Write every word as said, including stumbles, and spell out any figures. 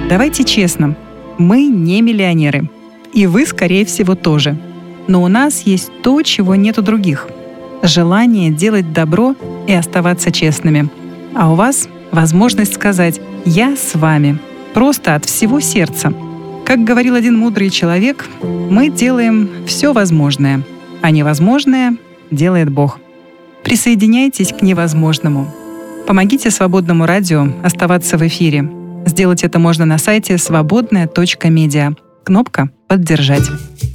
Давайте честно, мы не миллионеры. И вы, скорее всего, тоже. Но у нас есть то, чего нет у других. Желание делать добро и оставаться честными. А у вас возможность сказать «я с вами». Просто от всего сердца. Как говорил один мудрый человек, мы делаем все возможное, а невозможное делает Бог. Присоединяйтесь к невозможному. Помогите Свободному радио оставаться в эфире. Сделать это можно на сайте свободная точка медиа. Кнопка «Поддержать».